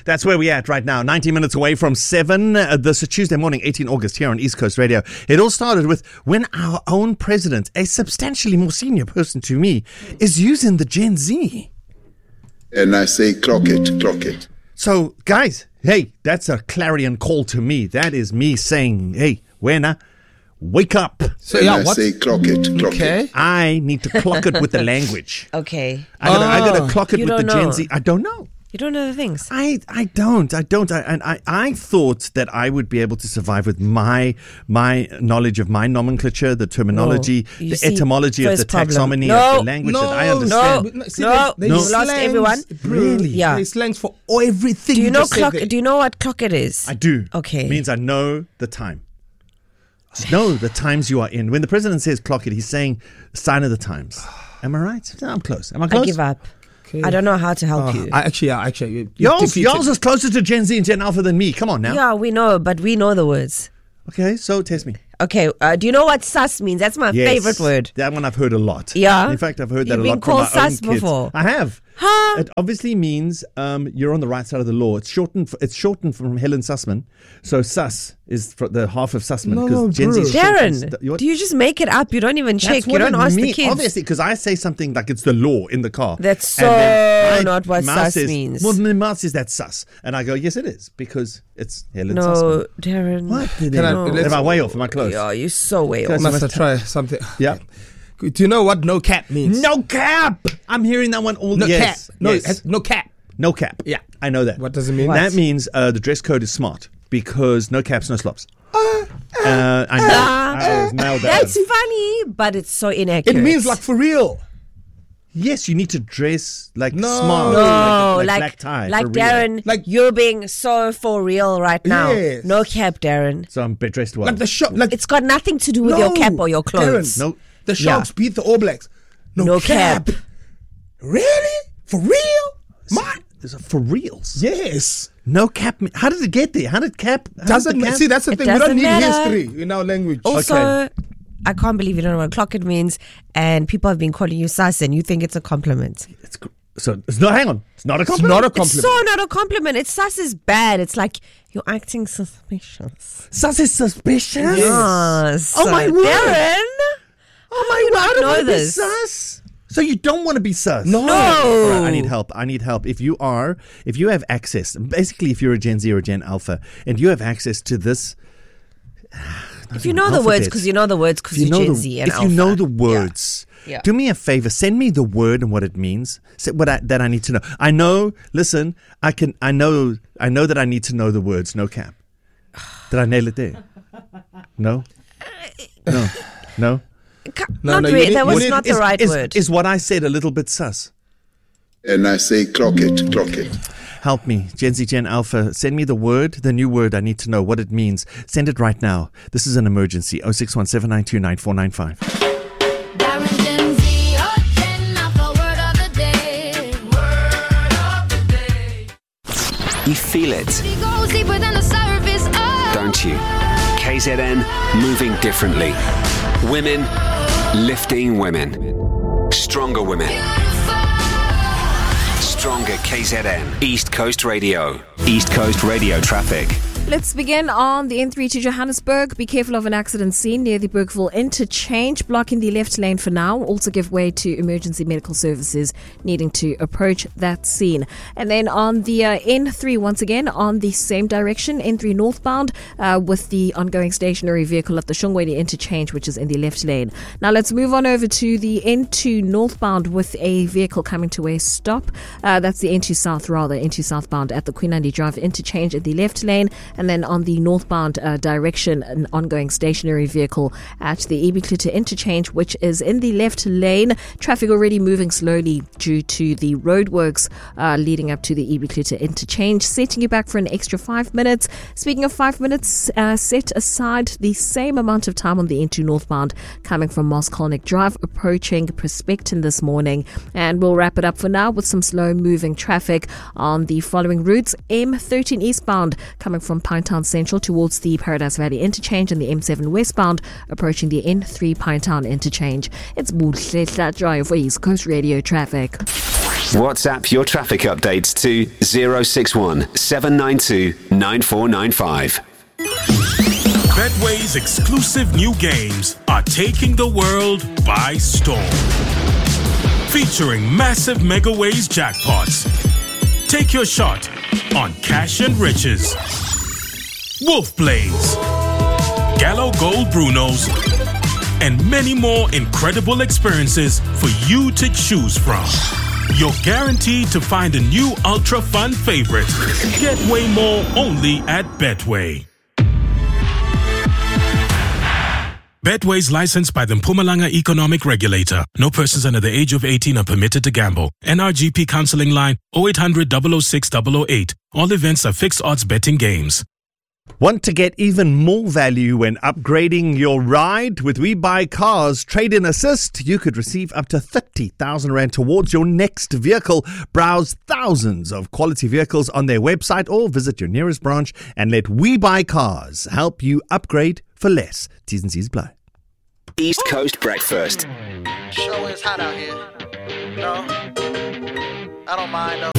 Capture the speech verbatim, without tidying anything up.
That's where we're at right now. ninety minutes away from seven. Uh, this is Tuesday morning, eighteenth of August, here on East Coast Radio. It all started with when our own president, a substantially more senior person to me, is using the Gen Z. And I say, clock it, clock it. So, guys, hey, that's a clarion call to me. That is me saying, hey, Wena, wake up. So, and yeah, I what? say, clock it, clock okay. it. I need to clock it with the language. Okay. I gotta, oh, I gotta clock it you with the know. Gen Z. I don't know. You don't know the things. I, I don't. I don't. I, and I, I thought that I would be able to survive with my my knowledge of my nomenclature, the terminology, no. the see, etymology of the taxonomy no, of the language no, that I understand. No, see, no, they, no. They You've lost slangs, everyone. Really? Yeah. There's slangs for everything. Do you, you know clock? Do you know what clock it is? I do. Okay. It means I know the time. Just know the times you are in. When the president says clock it, he's saying sign of the times. Am I right? I'm close. Am I close? I give up. I don't know how to help uh, you. I actually, yeah, actually, you, y'all's, y'all's is closer to Gen Z and Gen Alpha than me. Come on now. Yeah, we know, but we know the words. Okay, so test me. Okay, uh, do you know what sus means? That's my yes, favorite word. That one I've heard a lot. Yeah. In fact, I've heard that You've a lot been called from my sus own kids. before. I have. Huh? It obviously means um, you're on the right side of the law. It's shortened. For, it's shortened from Helen Sussman. So sus is for the half of Sussman. No, because Gen Z is Darren, shortened. You do you just make it up? You don't even check. That's You what don't it ask mean. the kids. Obviously, because I say something like it's the law in the car. That's so And then I- not what Ma sus says, means. Well, then Ma says that's sus. And I go, yes, it is. Because it's Helen no, Sussman. Darren. What? Can I- no. let's- Am I way off? Am I close? Yeah, you're so way Close. off. Must I try something? Yeah. Do you know what no cap means? No cap. I'm hearing that one all No yes. cap. No, yes. it has- no cap. No cap. Yeah. I know that. What does it mean? That What? means uh, the dress code is smart because no caps, no slops. Uh, uh, I know. uh, I was nailed that. That's one. funny, but it's so inaccurate. It means like for real. Yes, you need to dress like No. smart. no, like, like, like black tie. like for real. Darren, Like- like you're being so for real right now. Yes. No cap, Darren. So I'm dressed well. Like the shop. Like It's got nothing to do with No, your cap or your clothes. Darren, no. the Sharks Yeah. beat the All Blacks. No, No cap. cap. Really? For real? Man. There's a for reals. Yes. No cap. me- How did it get there? How did cap? How Doesn't did the ma- cap? see that's the It thing. We don't doesn't need matter. history in our language. Also, Okay. I can't believe you don't know what clock it means, and people have been calling you sus, and you think it's a compliment. It's, gr- so it's not. Hang on. It's not a It's compliment. not a It's compliment. so not a compliment. It's sus is bad. It's like you're acting suspicious. Sus is suspicious. Yes. Oh my word. Darren. Oh my you word! not I don't know want to be this? sus. So you don't want to be sus? No. All right, I need help. I need help. If you are, if you have access, basically, if you're a Gen Z or a Gen Alpha, and you have access to this, If you know the words, because you know the words, because if you you're know Gen the, Z and if Alpha. you know the words, Yeah. do me a favor. Send me the word and what it means. Say what I, that I need to know. I know. Listen, I can. I know. I know that I need to know the words. No cap. Did I nail it there? No. No. No. Ca- No, not no, you really. need- That you was need- not is, the right is, word. Is what I said a little bit sus? And I say, clock it, clock it. Help me, Gen Z, Gen Alpha. Send me the word, the new word. I need to know what it means. Send it right now. This is an emergency. oh six one seven nine two nine four nine five. Darren Gen Z, oh, Gen Alpha, word of the day. Word of the day. You feel it, He goes deeper than the surface. Oh. don't you? K Z N, moving differently. Women, lifting women. Stronger women. Stronger K Z N. East Coast Radio. East Coast Radio traffic. Let's begin on the N three to Johannesburg. Be careful of an accident scene near the Bergville interchange, blocking the left lane for now. Also give way to emergency medical services needing to approach that scene. And then on the uh, N three, once again, on the same direction, N three northbound, uh, with the ongoing stationary vehicle at the Shongweni interchange, which is in the left lane. Now let's move on over to the N two northbound with a vehicle coming to a stop. Uh, that's the N two south, rather, N two southbound at the Queen Andy Drive interchange in the left lane. And then on the northbound uh, direction, an ongoing stationary vehicle at the Ibiklita interchange, which is in the left lane. Traffic already moving slowly due to the roadworks uh, leading up to the Ibiklita interchange, setting you back for an extra five minutes. Speaking of five minutes, uh, set aside the same amount of time on the N two northbound coming from Moskolnik Drive, approaching Prospecton this morning. And we'll wrap it up for now with some slow moving traffic on the following routes. M thirteen eastbound coming from Pinetown Central towards the Paradise Valley interchange, and the M seven westbound approaching the N three Pinetown interchange. It's Buhle Drive for East Coast Radio traffic. WhatsApp your traffic updates to zero six one seven nine two nine four nine five. Betway's exclusive new games are taking the world by storm. Featuring massive Megaways jackpots. Take your shot on Cash and Riches, Wolf Blaze, Gallo Gold Brunos, and many more incredible experiences for you to choose from. You're guaranteed to find a new ultra fun favorite. Get way more only at Betway. Betway is licensed by the Mpumalanga Economic Regulator. No persons under the age of eighteen are permitted to gamble. N R G P counseling line oh eight hundred, double oh six, double oh eight. All events are fixed odds betting games. Want to get even more value when upgrading your ride? With We Buy Cars Trade-in Assist, you could receive up to thirty thousand rand towards your next vehicle. Browse thousands of quality vehicles on their website or visit your nearest branch and let We Buy Cars help you upgrade for less. T's and C's apply. East Coast Breakfast. Sure is hot out here. No, I don't mind though.